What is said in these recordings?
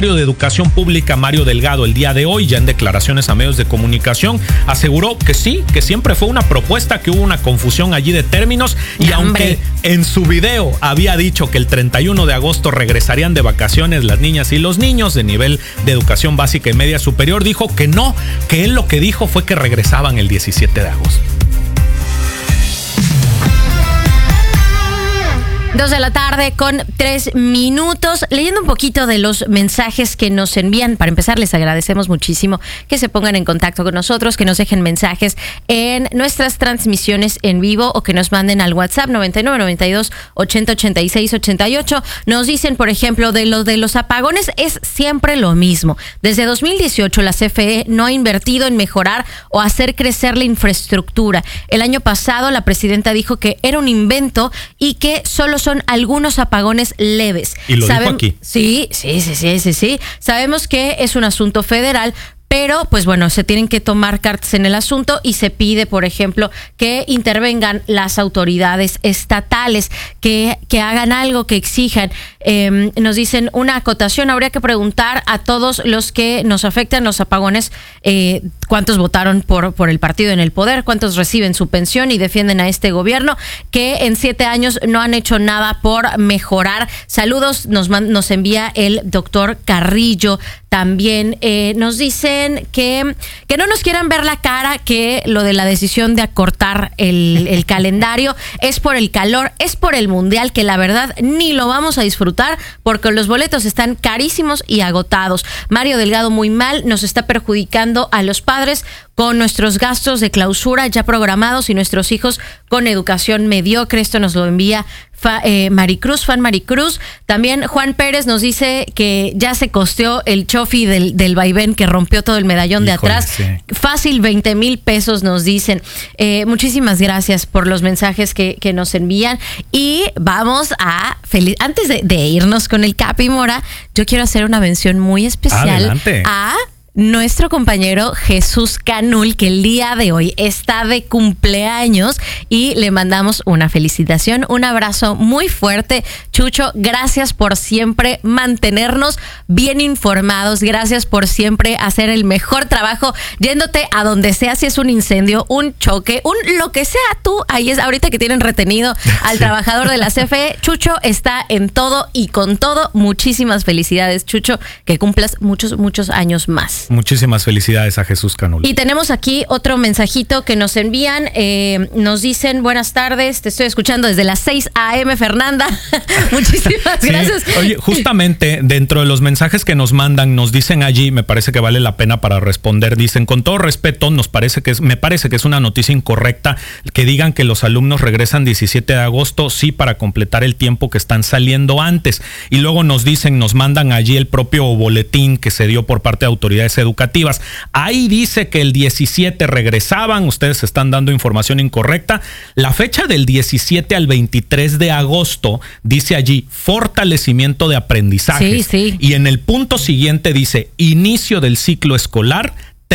secretario de Educación Pública, Mario Delgado, el día de hoy, ya en declaraciones a medios de comunicación, aseguró que sí, que siempre fue una propuesta, que hubo una confusión allí de términos, y aunque en su video había dicho que el 31 de agosto regresarían de vacaciones las niñas y los niños de nivel de educación básica y media superior, dijo que no, que él lo que dijo fue que regresaban el 17 de agosto. 2:03 p.m. Leyendo un poquito de los mensajes que nos envían. Para empezar, les agradecemos muchísimo que se pongan en contacto con nosotros, que nos dejen mensajes en nuestras transmisiones en vivo o que nos manden al WhatsApp 9992-808688. Nos dicen, por ejemplo, de los apagones es siempre lo mismo. Desde 2018 la CFE no ha invertido en mejorar o hacer crecer la infraestructura. El año pasado la presidenta dijo que era un invento y que solo son algunos apagones leves. Y lo dijo aquí. Sí. Sabemos que es un asunto federal, pero, pues bueno, se tienen que tomar cartas en el asunto y se pide, por ejemplo, que intervengan las autoridades estatales, que hagan algo, que exijan. Nos dicen una acotación, habría que preguntar a todos los que nos afectan los apagones, cuántos votaron por el partido en el poder, cuántos reciben su pensión y defienden a este gobierno, que en 7 años no han hecho nada por mejorar. Saludos, nos envía el doctor Carrillo. También nos dicen que no nos quieran ver la cara, que lo de la decisión de acortar el calendario es por el calor, es por el mundial, que la verdad ni lo vamos a disfrutar porque los boletos están carísimos y agotados. Mario Delgado muy mal, nos está perjudicando a los padres con nuestros gastos de clausura ya programados y nuestros hijos con educación mediocre. Esto nos lo envía Maricruz. También Juan Pérez nos dice que ya se costeó el chofi del vaivén, que rompió todo el medallón de atrás. Sí. Fácil 20,000 pesos nos dicen. Muchísimas gracias por los mensajes que nos envían. Y vamos a antes de irnos con el Capi Mora, yo quiero hacer una mención muy especial. Adelante. A nuestro compañero Jesús Canul, que el día de hoy está de cumpleaños, y le mandamos una felicitación, un abrazo muy fuerte. Chucho, gracias por siempre mantenernos bien informados, gracias por siempre hacer el mejor trabajo, yéndote a donde sea, si es un incendio, un choque, lo que sea, tú ahí es. Ahorita que tienen retenido al trabajador de la CFE, Chucho está en todo y con todo. Muchísimas felicidades, Chucho, que cumplas muchos años más. Muchísimas felicidades a Jesús Canul. Y tenemos aquí otro mensajito que nos envían. Nos dicen, buenas tardes, te estoy escuchando desde las 6 a.m., Fernanda. Muchísimas gracias. Oye, justamente dentro de los mensajes que nos mandan, nos dicen allí, me parece que vale la pena para responder, dicen, con todo respeto, me parece que es una noticia incorrecta que digan que los alumnos regresan 17 de agosto, sí, para completar el tiempo que están saliendo antes. Y luego nos mandan allí el propio boletín que se dio por parte de autoridades educativas. Ahí dice que el 17 regresaban, ustedes están dando información incorrecta. La fecha del 17 al 23 de agosto dice allí fortalecimiento de aprendizaje. Sí. Y en el punto siguiente dice inicio del ciclo escolar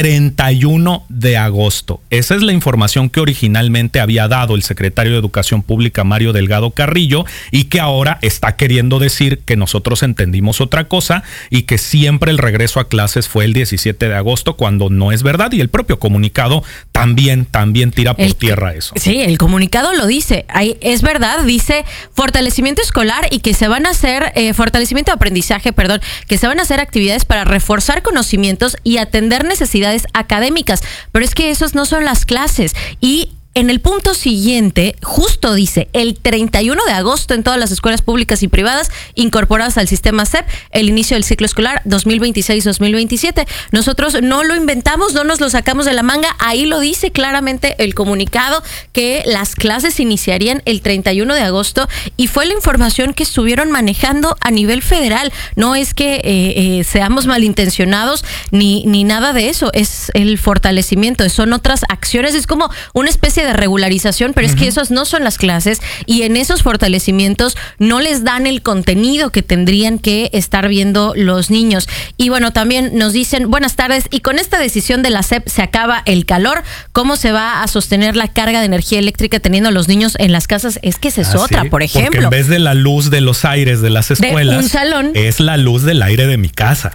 31 de agosto. Esa es la información que originalmente había dado el secretario de Educación Pública, Mario Delgado Carrillo, y que ahora está queriendo decir que nosotros entendimos otra cosa y que siempre el regreso a clases fue el 17 de agosto, cuando no es verdad, y el propio comunicado también tira por tierra eso. Sí, el comunicado lo dice. Es verdad, dice fortalecimiento escolar y que se van a hacer, fortalecimiento de aprendizaje, que se van a hacer actividades para reforzar conocimientos y atender necesidades académicas, pero es que esos no son las clases. Y en el punto siguiente, justo dice, el 31 de agosto en todas las escuelas públicas y privadas incorporadas al sistema SEP, el inicio del ciclo escolar 2026-2027. Nosotros no lo inventamos, no nos lo sacamos de la manga, ahí lo dice claramente el comunicado, que las clases iniciarían el 31 de agosto y fue la información que estuvieron manejando a nivel federal. No es que seamos malintencionados ni nada de eso, es el fortalecimiento, son otras acciones, es como una especie de regularización, pero es que esos no son las clases y en esos fortalecimientos no les dan el contenido que tendrían que estar viendo los niños. Y bueno, también nos dicen, buenas tardes, y con esta decisión de la SEP se acaba el calor, ¿cómo se va a sostener la carga de energía eléctrica teniendo a los niños en las casas? Es que esa es otra, sí, por ejemplo. Porque en vez de la luz de los aires de las escuelas, de un salón, es la luz del aire de mi casa.